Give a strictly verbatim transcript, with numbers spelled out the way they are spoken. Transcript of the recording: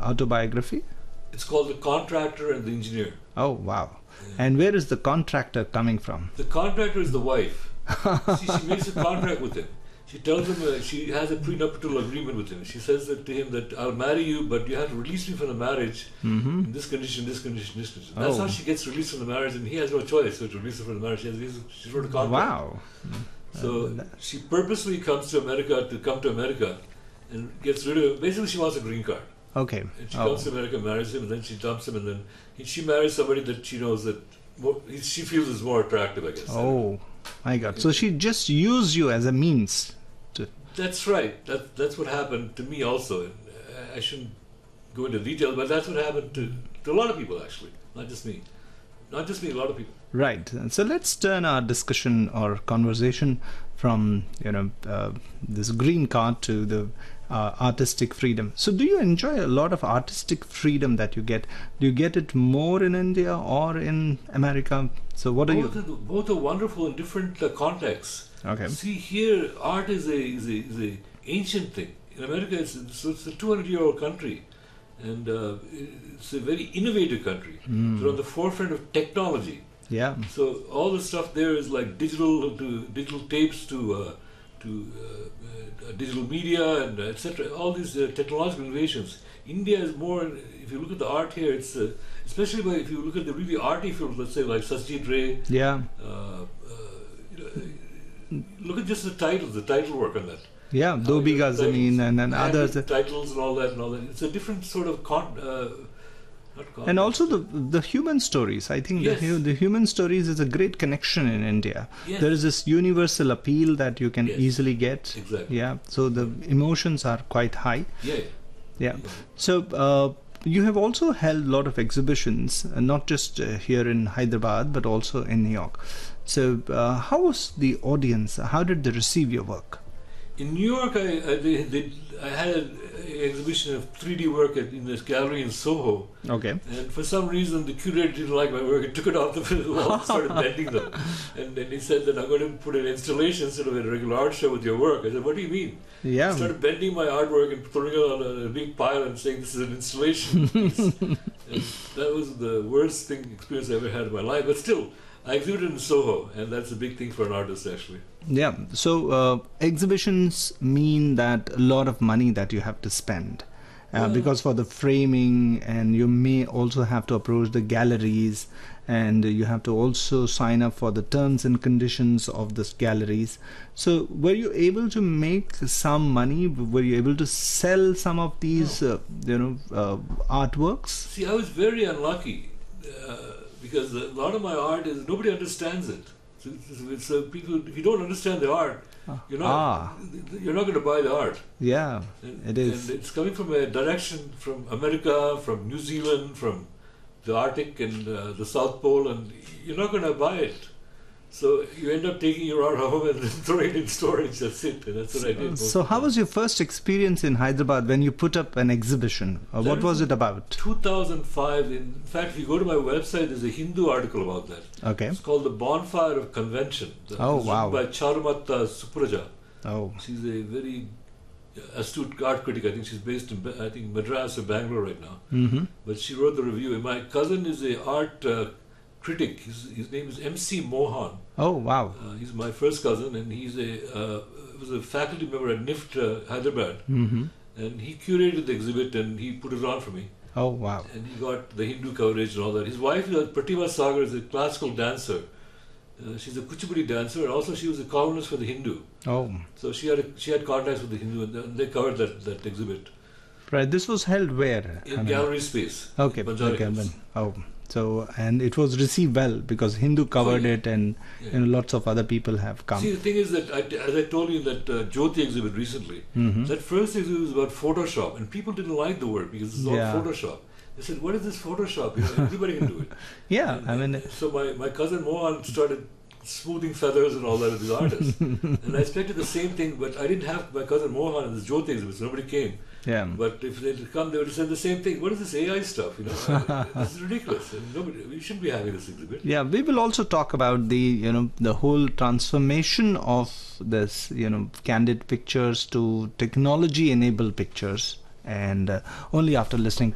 autobiography? It's called The Contractor and the Engineer. Oh, wow. Yeah. And where is the contractor coming from? The contractor is the wife. See, she makes a contract with him. She tells him uh, she has a prenuptial agreement with him. She says that to him that I'll marry you, but you have to release me from the marriage Mm-hmm. in this condition, this condition, this condition. That's Oh. how she gets released from the marriage, and he has no choice so to release her from the marriage. She, has, she wrote a contract. Wow. So she purposely comes to America to come to America and gets rid of. Basically, she wants a green card. Okay. And she Oh. comes to America, marries him, and then she dumps him, and then he, she marries somebody that she knows that more, he, she feels is more attractive, I guess. Oh, my God. So she just used you as a means to. That's right. That that's what happened to me also. And I shouldn't go into detail, but that's what happened to, to a lot of people actually, not just me. Not just me, a lot of people. Right. So let's turn our discussion or conversation from, you know, uh, this green card to the uh, artistic freedom. So do you enjoy a lot of artistic freedom that you get? Do you get it more in India or in America? So what are Both you? are, both are wonderful in different uh, contexts. Okay. See, here art is a is a, is a ancient thing. In America, it's, it's, it's a two hundred year old country, and uh, it's a very innovative country. Mm. They're on the forefront of technology. Yeah. So all the stuff there is like digital to digital tapes to uh, to uh, uh, digital media and et cetera. All these uh, technological innovations. India is more. If you look at the art here, it's uh, especially by, if you look at the really arty films, let's say like Satyajit Ray. Yeah. Uh, uh, you know, look at just the titles, the title work on that. Yeah. Dobi Gazamin and, and others. Titles and all that and all that. It's a different sort of con. Uh, not con And also the the human stories. I think Yes. the, hu- the human stories is a great connection in India. Yes. There is this universal appeal that you can Yes. easily get. Exactly. Yeah. So the emotions are quite high. Yeah. Yeah. So uh, you have also held a lot of exhibitions, uh, not just uh, here in Hyderabad, but also in New York. So uh, how was the audience? How did they receive your work? In New York, I I, they, they, I had an exhibition of three D work at, in this gallery in Soho, Okay. and for some reason the curator didn't like my work and took it off the wall and started bending them. And then he said that I'm going to put an installation instead of a regular art show with your work. I said, what do you mean? Yeah. He started bending my artwork and throwing it on a, a big pile and saying this is an installation piece. And that was the worst thing experience I ever had in my life. But still, I exhibited in Soho, and that's a big thing for an artist actually. Yeah. So uh, exhibitions mean that a lot of money that you have to spend. Uh, Yeah. Because for the framing, and you may also have to approach the galleries, and you have to also sign up for the terms and conditions of the galleries. So were you able to make some money? Were you able to sell some of these uh, you know uh, artworks? See, I was very unlucky uh, because a lot of my art is nobody understands it. So, so, so people, if you don't understand the art, you're not Ah. you're not going to buy the art. Yeah, And, it is. and it's coming from a direction from America, from New Zealand, from the Arctic and uh, the South Pole, and you're not going to buy it. So you end up taking your art home and throwing it in storage. That's it. And that's what I did. most So of the how time. was your first experience in Hyderabad when you put up an exhibition? Uh, That what was was it about? two thousand five. In fact, if you go to my website, there's a Hindu article about that. Okay. It's called The Bonfire of Convention. That Oh, was written wow. by Charumatta Supraja. Oh, She's a very astute art critic. I think she's based in, Ba- I think, Madras or Bangalore right now. mm-hmm. But she wrote the review. And my cousin is a art uh, critic. His, his name is M C Mohan. Oh, wow. Uh, he's my first cousin, and he's a uh, was a faculty member at N I F T uh, Hyderabad. Mm-hmm. And he curated the exhibit, and he put it on for me. Oh, wow. And he got the Hindu coverage and all that. His wife, uh, Pratima Sagar, is a classical dancer. Uh, she's a Kuchipudi dancer, and also she was a columnist for the Hindu. Oh, So she had a, she had contacts with the Hindu, and they- they covered that, that exhibit right. This was held where? in I mean- gallery space. Okay. Banjara okay. Hills. then- Oh, so and it was received well because Hindu covered yeah. it, and Yeah. you know lots of other people have come. See, the thing is that, I, as I told you in that uh, Jyoti exhibit recently, Mhm. that first exhibit was about Photoshop, and people didn't like the word because it's all Yeah. Photoshop. They said, "What is this Photoshop? You know, everybody can do it." Yeah, And- I mean, and so my, my cousin Mohan started smoothing feathers and all that with his artists, and I expected the same thing, but I didn't have my cousin Mohan in this Jyoti exhibit, so nobody came. yeah. But if they'd come, they would have said the same thing. What is this A I stuff? You know, this is ridiculous. And nobody, we shouldn't be having this exhibit. Yeah, we will also talk about the you know the whole transformation of this you know candid pictures to technology enabled pictures, and uh, only after listening